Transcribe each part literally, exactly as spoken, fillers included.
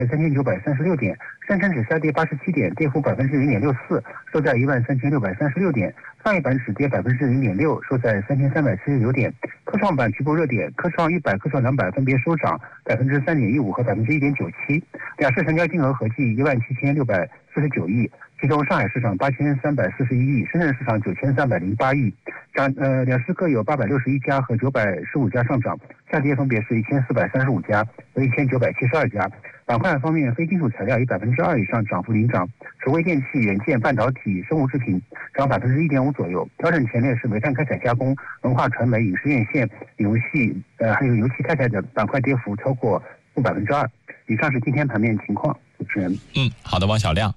三千九百三十六点，深成指下跌八十七点，跌幅百分之零点六四，收在一万三千六百三十六点。创业板指跌百分之零点六，收在三千三百七十九点。科创板局部热点，科创一百、科创两百分别收涨百分之三点一五和百分之一点九七。两市成交金额合计一万七千六百四十九亿，其中上海市场八千三百四十一亿，深圳市场九千三百零八亿。涨呃，两市各有八百六十一家和九百十五家上涨，下跌分别是一千四百三十五家和一千九百七十二家。板块方面，非金属材料以百分之二以上涨幅领涨，储微电器、元件、半导体、生物制品涨百分之一点五左右。调整前列是煤炭开采加工、文化传媒、影视院线、游戏呃还有油气开采的板块跌幅超过负百分之二。以上是今天盘面情况。主持人， 嗯，好的，王小亮。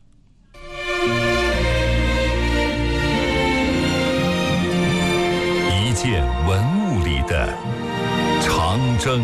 一件文物里的长征。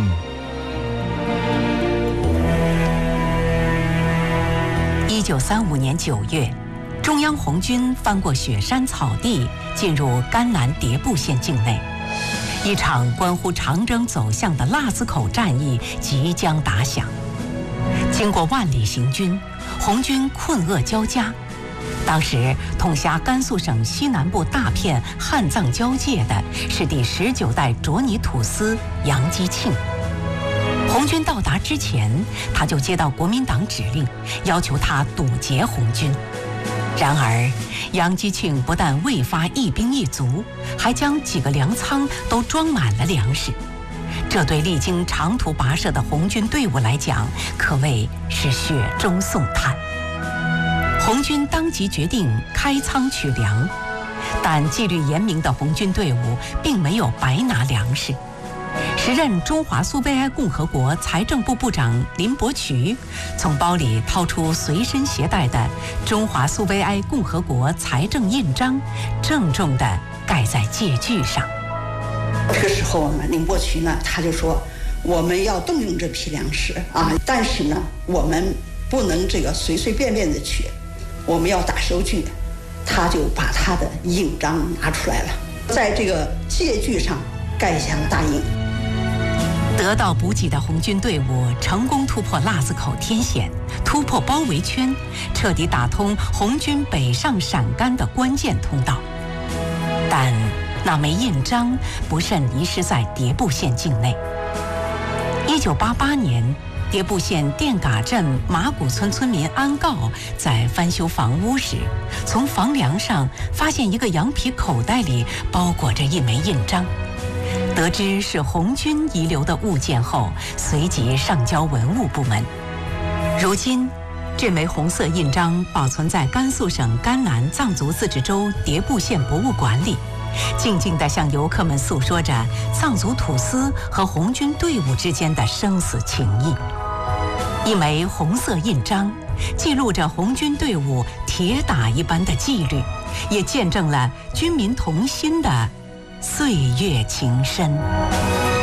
一九三五年九月，中央红军翻过雪山草地，进入甘南迭部县境内。一场关乎长征走向的腊子口战役即将打响。经过万里行军，红军困厄交加。当时统辖甘肃省西南部大片汉藏交界的是第十九代卓尼土司杨基庆。红军到达之前，他就接到国民党指令，要求他堵截红军。然而，杨基庆不但未发一兵一卒，还将几个粮仓都装满了粮食。这对历经长途跋涉的红军队伍来讲，可谓是雪中送炭。红军当即决定开仓取粮，但纪律严明的红军队伍并没有白拿粮食。时任中华苏维埃共和国财政部部长林伯渠从包里掏出随身携带的中华苏维埃共和国财政印章，郑重地盖在借据上。 这个时候呢，林伯渠呢他就说，我们要动用这批粮食啊，但是呢，我们不能这个随随便便的取，我们要打收据。他就把他的印章拿出来了，在这个借据上盖下了大印。 得到补给的红军队伍成功突破腊子口天险，突破包围圈，彻底打通红军北上陕甘的关键通道。但那枚印章不慎遗失在迭部县境内。一九八八年，迭部县店嘎镇马古村村民安告在翻修房屋时，从房梁上发现一个羊皮口袋里包裹着一枚印章。得知是红军遗留的物件后，随即上交文物部门。如今，这枚红色印章保存在甘肃省甘南藏族自治州迭部县博物馆里，静静地向游客们诉说着藏族土司和红军队伍之间的生死情谊。一枚红色印章，记录着红军队伍铁打一般的纪律，也见证了军民同心的岁月情深。